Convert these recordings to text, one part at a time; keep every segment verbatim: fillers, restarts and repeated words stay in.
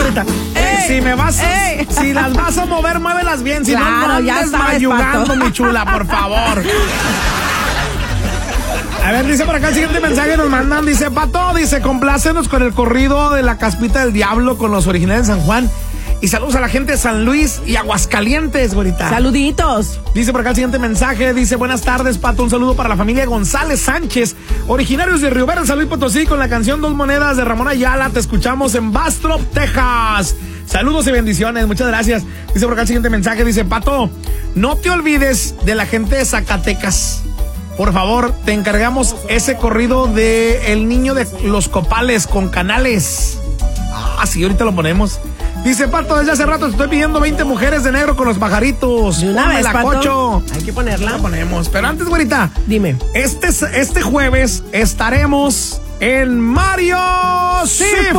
güerita. Ey, si me vas, ey. si las vas a mover, muévelas bien. Si Claro, no, no ya andes sabes, mayugando, Pato. mi chula, por favor. A ver, dice por acá el siguiente mensaje, nos mandan, dice, Pato, dice, complácenos con el corrido de la Caspita del Diablo con los originales de San Juan. Y saludos a la gente de San Luis y Aguascalientes, güerita. Saluditos. Dice por acá el siguiente mensaje, dice, buenas tardes, Pato, un saludo para la familia González Sánchez, originarios de Río Verde, San Luis Potosí, con la canción Dos Monedas de Ramón Ayala, te escuchamos en Bastrop, Texas. Saludos y bendiciones, muchas gracias. Dice por acá el siguiente mensaje, dice, Pato, no te olvides de la gente de Zacatecas. Por favor, te encargamos ese corrido de El Niño de los Copales con Canales. Ah, sí, ahorita lo ponemos. Dice, Pato, desde hace rato te estoy pidiendo veinte mujeres de negro con los pajaritos. De una vez, la Pato. Cocho. Hay que ponerla. La ponemos. Pero antes, güerita. Dime. Este, este jueves estaremos en Mario Seafood.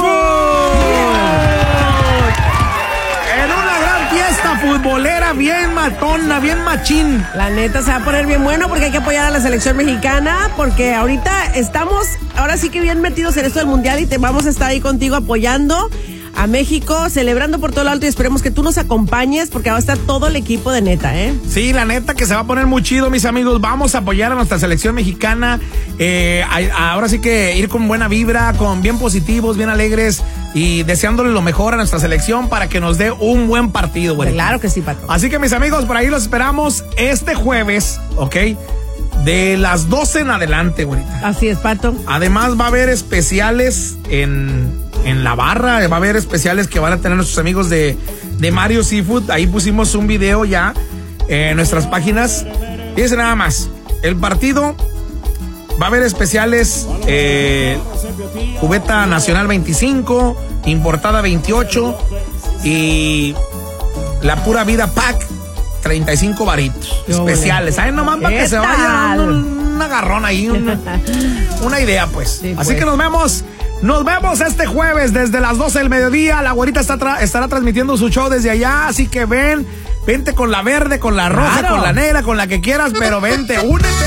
En una gran fiesta futbolera bien matona, bien machín. La neta se va a poner bien bueno porque hay que apoyar a la selección mexicana, porque ahorita estamos, ahora sí que bien metidos en esto del mundial y te vamos a estar ahí contigo apoyando a México, celebrando por todo lo alto, y esperemos que tú nos acompañes porque va a estar todo el equipo de neta, ¿eh? Sí, la neta que se va a poner muy chido, mis amigos. Vamos a apoyar a nuestra selección mexicana. Eh, a, ahora sí que ir con buena vibra, con bien positivos, bien alegres y deseándole lo mejor a nuestra selección para que nos dé un buen partido, güey. Claro que sí, Pato. Así que, mis amigos, por ahí los esperamos este jueves, ¿ok? De las doce en adelante, güerita. Así es, Pato. Además, va a haber especiales en, en la barra. Va a haber especiales que van a tener nuestros amigos de, de Mario Seafood. Ahí pusimos un video ya en nuestras páginas. Fíjense nada más. El partido va a haber especiales. Eh, cubeta nacional veinticinco, importada veintiocho y la pura vida pack treinta y cinco varitos especiales. ¿Saben? Nomás para que se vaya dando un, un agarrón ahí, una, una idea, pues. Sí, Así pues. que nos vemos. Nos vemos este jueves desde las doce del mediodía. La güerita está tra- estará transmitiendo su show desde allá. Así que ven, vente con la verde, con la roja, Claro. con la negra, con la que quieras, pero vente, únete.